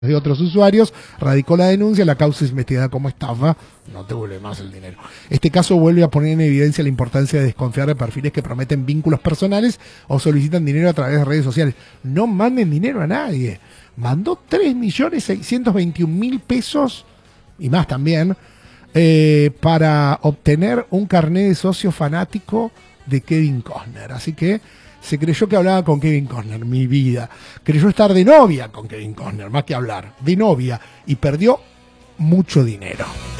de otros usuarios, radicó la denuncia, la causa es investigada como estafa, no te vuelve más el dinero. Este caso vuelve a poner en evidencia la importancia de desconfiar de perfiles que prometen vínculos personales o solicitan dinero a través de redes sociales. No manden dinero a nadie. Mandó 3.621.000 pesos y más también para obtener un carnet de socio fanático de Kevin Costner. Así que se creyó que hablaba con Kevin Costner, mi vida. Creyó estar de novia con Kevin Costner, más que hablar, de novia, y perdió mucho dinero.